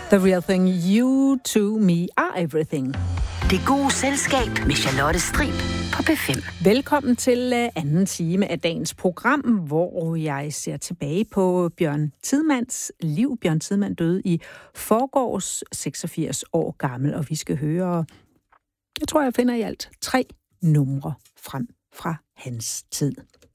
The Real Thing, You to Me Are Everything. Det gode selskab med Charlotte Strib på P5. Velkommen til anden time af dagens program, hvor jeg ser tilbage på Bjørn Tidmands liv. Bjørn Tidmand døde i forgårs, 86 år gammel, og vi skal høre, jeg tror, jeg finder i alt 3 numre frem fra hans tid.